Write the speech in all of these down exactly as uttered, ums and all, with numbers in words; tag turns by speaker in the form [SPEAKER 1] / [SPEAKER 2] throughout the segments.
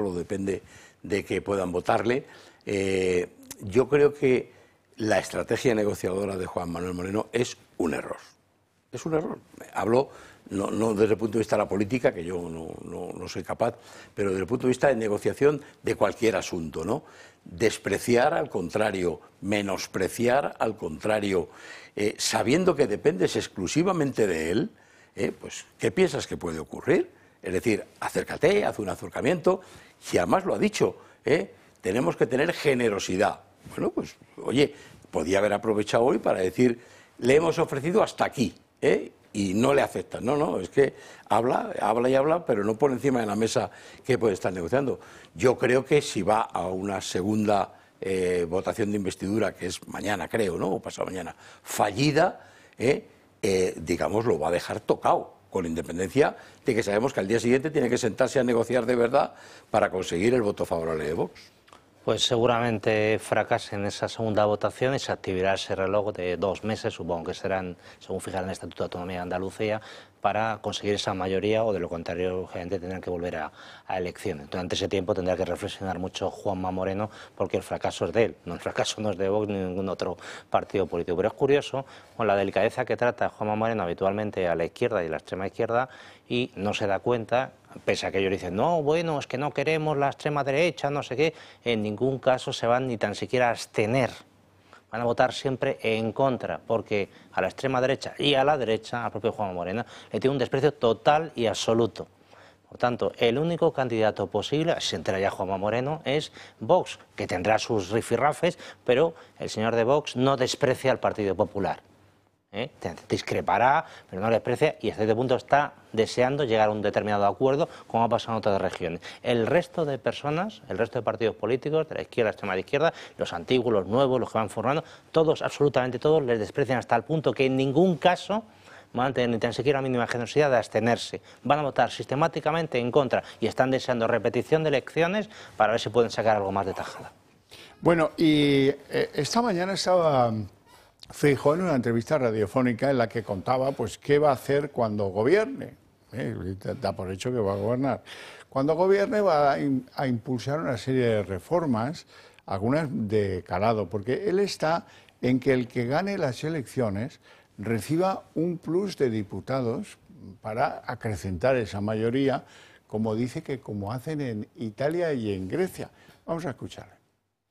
[SPEAKER 1] solo depende de que puedan votarle. Eh, yo creo que la estrategia negociadora de Juan Manuel Moreno es un error. Es un error. Hablo no, no desde el punto de vista de la política, que yo no, no, no soy capaz, pero desde el punto de vista de negociación de cualquier asunto, ¿no? Despreciar al contrario, menospreciar al contrario, eh, sabiendo que dependes exclusivamente de él, eh, pues ¿qué piensas que puede ocurrir? Es decir, acércate, haz un acercamiento, y además lo ha dicho, ¿eh? Tenemos que tener generosidad. Bueno, pues, oye, podía haber aprovechado hoy para decir, le hemos ofrecido hasta aquí, ¿eh? Y no le aceptan. No, no, es que habla, habla y habla, pero no pone encima de la mesa qué puede estar negociando. Yo creo que si va a una segunda eh, votación de investidura, que es mañana, creo, ¿no? O pasado mañana, fallida, ¿eh? Eh, digamos, lo va a dejar tocado, con independencia de que sabemos que al día siguiente tiene que sentarse a negociar de verdad para conseguir el voto favorable de Vox.
[SPEAKER 2] Pues seguramente fracase en esa segunda votación y se activará ese reloj de dos meses, supongo que serán, según fijará en el Estatuto de Autonomía de Andalucía, para conseguir esa mayoría, o de lo contrario, gente tendrán que volver a, a elecciones. Durante ese tiempo tendrá que reflexionar mucho Juanma Moreno, porque el fracaso es de él, no el fracaso no es de Vox ni de ningún otro partido político. Pero es curioso, con la delicadeza que trata Juanma Moreno habitualmente a la izquierda y a la extrema izquierda, y no se da cuenta, pese a que ellos dicen, no, bueno, es que no queremos la extrema derecha, no sé qué, en ningún caso se van ni tan siquiera a abstener. Van a votar siempre en contra, porque a la extrema derecha y a la derecha, al propio Juanma Moreno, le tiene un desprecio total y absoluto. Por tanto, el único candidato posible, si se entera ya Juanma Moreno, es Vox, que tendrá sus rifirrafes, pero el señor de Vox no desprecia al Partido Popular. ¿Eh? Discrepará, pero no le desprecia, y hasta este punto está deseando llegar a un determinado acuerdo, como ha pasado en otras regiones. El resto de personas, el resto de partidos políticos, de la izquierda, extrema de izquierda, los antiguos, los nuevos, los que van formando, todos, absolutamente todos, les desprecian hasta el punto que en ningún caso van a tener ni tan siquiera la mínima generosidad de abstenerse. Van a votar sistemáticamente en contra y están deseando repetición de elecciones para ver si pueden sacar algo más de tajada.
[SPEAKER 3] Bueno, y eh, esta mañana estaba Feijóo en una entrevista radiofónica en la que contaba pues qué va a hacer cuando gobierne. Eh, da por hecho que va a gobernar. Cuando gobierne va a, a impulsar una serie de reformas, algunas de calado, porque él está en que el que gane las elecciones reciba un plus de diputados para acrecentar esa mayoría, como dice que como hacen en Italia y en Grecia. Vamos a escucharle.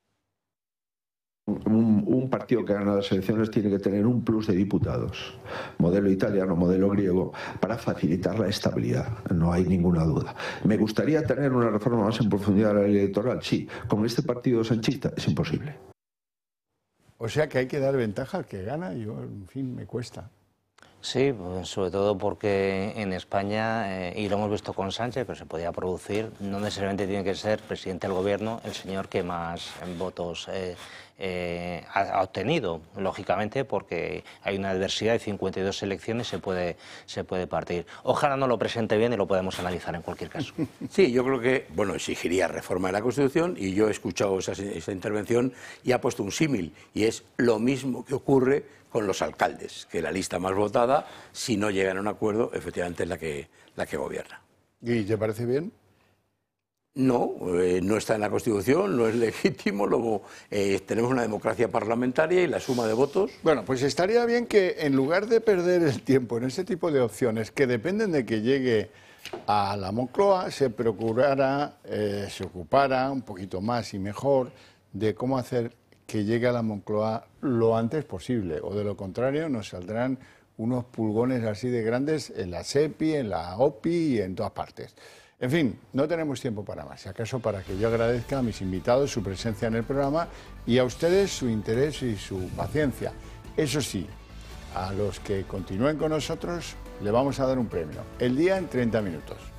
[SPEAKER 4] Un, un partido que gana las elecciones tiene que tener un plus de diputados, modelo italiano, modelo griego, para facilitar la estabilidad, no hay ninguna duda. ¿Me gustaría tener una reforma más en profundidad de la ley electoral? Sí. ¿Con este partido sanchista? Es imposible.
[SPEAKER 3] O sea que hay que dar ventaja al que gana, y yo, en fin, me cuesta.
[SPEAKER 2] Sí, pues sobre todo porque en España, eh, y lo hemos visto con Sánchez, pero se podía producir, no necesariamente tiene que ser presidente del gobierno el señor que más votos eh, eh, ha, ha obtenido, lógicamente, porque hay una adversidad de cincuenta y dos elecciones, se puede, se puede partir. Ojalá no lo presente bien y lo podemos analizar en cualquier caso.
[SPEAKER 1] Sí, yo creo que, bueno, exigiría reforma de la Constitución, y yo he escuchado esa, esa intervención y ha puesto un símil, y es lo mismo que ocurre con los alcaldes, que la lista más votada, si no llegan a un acuerdo, efectivamente es la que, la que gobierna.
[SPEAKER 3] ¿Y te parece bien?
[SPEAKER 1] No, eh, no está en la Constitución, no es legítimo, luego eh, tenemos una democracia parlamentaria y la suma de votos...
[SPEAKER 3] Bueno, pues estaría bien que en lugar de perder el tiempo en ese tipo de opciones que dependen de que llegue a la Moncloa, se procurara, eh, se ocupara un poquito más y mejor de cómo hacer que llegue a la Moncloa lo antes posible, o de lo contrario nos saldrán unos pulgones así de grandes en la SEPI, en la OPI y en todas partes. En fin, no tenemos tiempo para más, si acaso para que yo agradezca a mis invitados su presencia en el programa y a ustedes su interés y su paciencia. Eso sí, a los que continúen con nosotros le vamos a dar un premio, el día en treinta minutos.